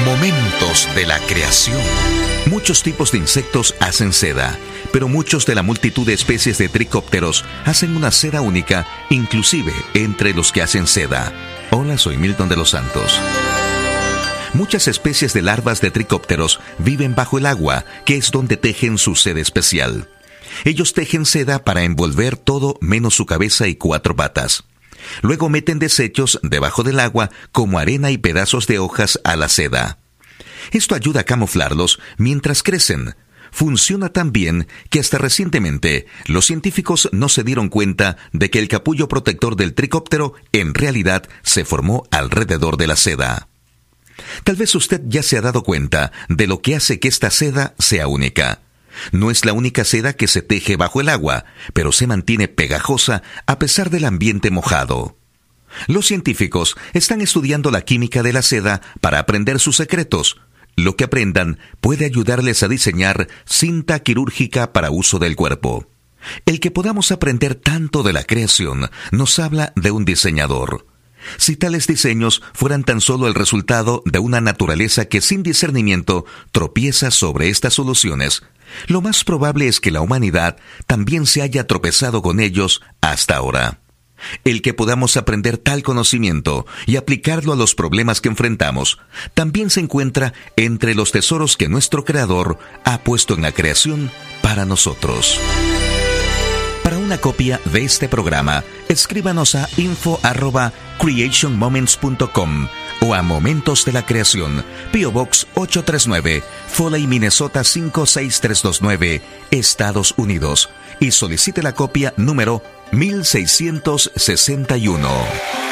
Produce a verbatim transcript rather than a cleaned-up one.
Momentos de la creación. Muchos tipos de insectos hacen seda, pero muchos de la multitud de especies de tricópteros hacen una seda única, inclusive entre los que hacen seda. Hola, soy Milton de los Santos. Muchas especies de larvas de tricópteros viven bajo el agua, que es donde tejen su seda especial. Ellos tejen seda para envolver todo menos su cabeza y cuatro patas. Luego meten desechos debajo del agua como arena y pedazos de hojas a la seda. Esto ayuda a camuflarlos mientras crecen. Funciona tan bien que hasta recientemente los científicos no se dieron cuenta de que el capullo protector del tricóptero en realidad se formó alrededor de la seda. Tal vez usted ya se ha dado cuenta de lo que hace que esta seda sea única. No es la única seda que se teje bajo el agua, pero se mantiene pegajosa a pesar del ambiente mojado. Los científicos están estudiando la química de la seda para aprender sus secretos. Lo que aprendan puede ayudarles a diseñar cinta quirúrgica para uso del cuerpo. El que podamos aprender tanto de la creación nos habla de un diseñador. Si tales diseños fueran tan solo el resultado de una naturaleza que sin discernimiento tropieza sobre estas soluciones, lo más probable es que la humanidad también se haya tropezado con ellos hasta ahora. El que podamos aprender tal conocimiento y aplicarlo a los problemas que enfrentamos, también se encuentra entre los tesoros que nuestro Creador ha puesto en la creación para nosotros. Para una copia de este programa, escríbanos a info arroba creation moments punto com o a Momentos de la Creación, P O Box ocho tres nueve, Foley, Minnesota cinco seis tres dos nueve, Estados Unidos, y solicite la copia número mil seiscientos sesenta y uno.